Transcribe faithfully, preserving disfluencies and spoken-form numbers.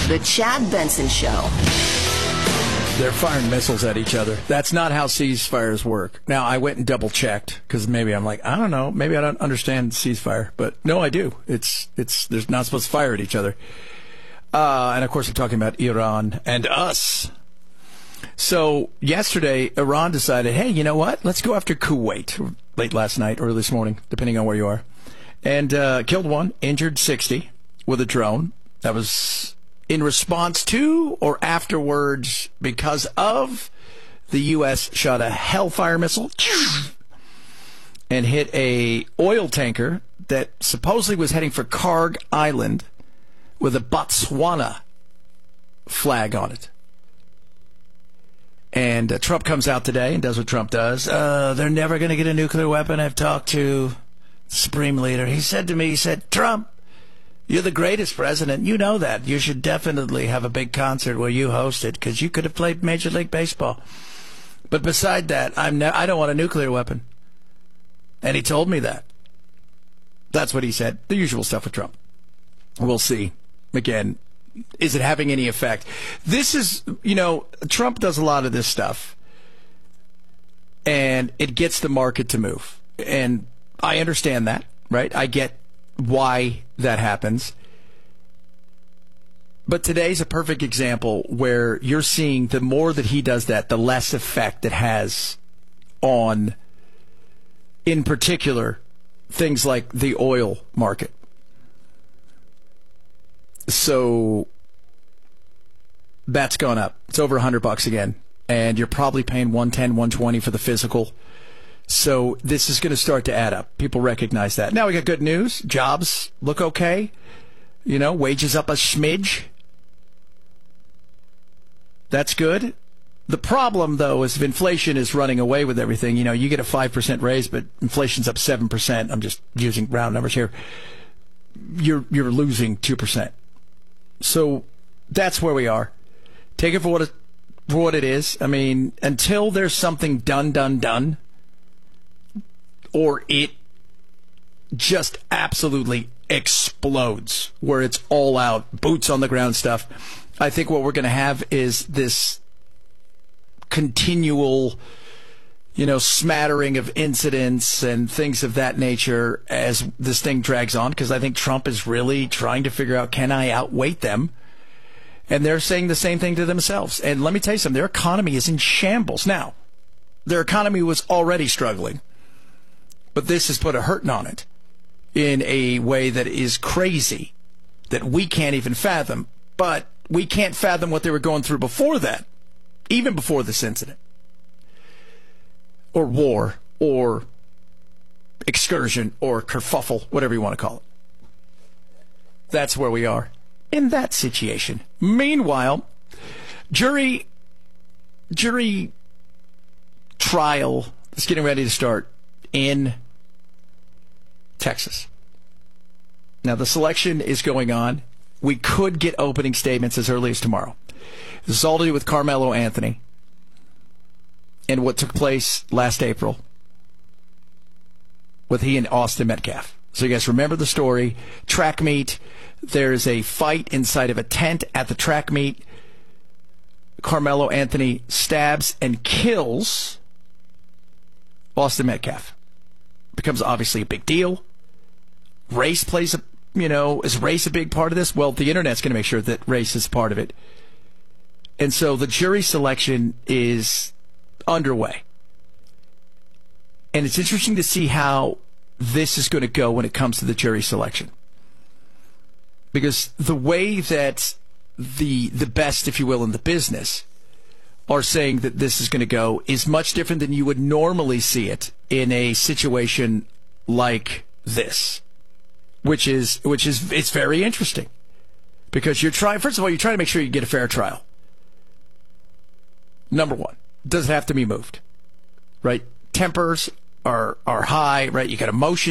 The Chad Benson Show. They're firing missiles at each other. That's not how ceasefires work. Now, I went and double-checked, because maybe I'm like, I don't know, maybe I don't understand ceasefire. But no, I do. It's it's They're not supposed to fire at each other. Uh, and, of course, we're talking about Iran and us. So, yesterday, Iran decided, hey, you know what? Let's go after Kuwait. Late last night, early this morning, depending on where you are. And uh, killed one, injured sixty with a drone. That was in response to or afterwards because of the U S shot a Hellfire missile and hit a oil tanker that supposedly was heading for Karg Island with a Botswana flag on it. And uh, Trump comes out today and does what Trump does. Uh, they're never going to get a nuclear weapon. I've talked to the Supreme Leader. He said to me, he said, Trump, you're the greatest president. You know that. You should definitely have a big concert where you host it, because you could have played Major League Baseball. But beside that, I'm ne- I don't want a nuclear weapon. And he told me that. That's what he said. The usual stuff with Trump. We'll see. Again, is it having any effect? This is, you know, Trump does a lot of this stuff, and it gets the market to move. And I understand that, right? I get why that happens. But today's a perfect example where you're seeing the more that he does that, the less effect it has on, in particular, things like the oil market. So that's gone up. It's over one hundred bucks again. And you're probably paying one ten, one twenty for the physical. So this is going to start to add up. People recognize that. Now we got good news. Jobs look okay. You know, wages up a smidge. That's good. The problem, though, is if inflation is running away with everything, you know, you get a five percent raise, but inflation's up seven percent. I'm just using round numbers here. You're, you're losing two percent. So that's where we are. Take it for what it, for what it is. I mean, until there's something done, done, done, or it just absolutely explodes, where it's all out, boots on the ground stuff, I think what we're going to have is this continual, you know, smattering of incidents and things of that nature as this thing drags on, because I think Trump is really trying to figure out, can I outweight them? And they're saying the same thing to themselves. And let me tell you something, their economy is in shambles. Now, their economy was already struggling, but this has put a hurting on it in a way that is crazy, that we can't even fathom. But we can't fathom what they were going through before that, even before this incident, or war, or excursion, or kerfuffle, whatever you want to call it. That's where we are in that situation. Meanwhile, jury jury trial is getting ready to start in Texas. Now, the selection is going on. We could get opening statements as early as tomorrow. This is all to do with Carmelo Anthony and what took place last April with he and Austin Metcalf. So you guys remember the story. Track meet. There's a fight inside of a tent at the track meet. Carmelo Anthony stabs and kills Austin Metcalf. Becomes obviously a big deal. Race plays a, you know, is race a big part of this? Well, the internet's going to make sure that race is part of it. And so the jury selection is underway. And it's interesting to see how this is going to go when it comes to the jury selection. Because the way that the the best, if you will, in the business are saying that this is going to go is much different than you would normally see it in a situation like this. Which is, which is, it's very interesting. Because you're trying, first of all, you're trying to make sure you get a fair trial. Number one, does it have to be moved? Right? Tempers are, are high, right? You got emotions.